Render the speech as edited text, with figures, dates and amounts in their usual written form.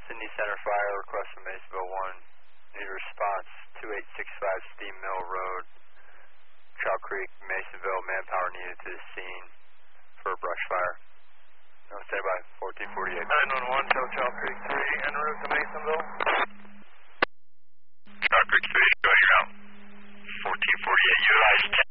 Sydney Center Fire, request from Masonville 1. Need a response, 2865 Steam Mill Road, Trout Creek, Masonville. Manpower needed to the scene for a brush fire. No, stand by, 1448. 911, tell Trout Creek 3, en route to Masonville. Trout Creek 3, go your route. 1448, utilize 10.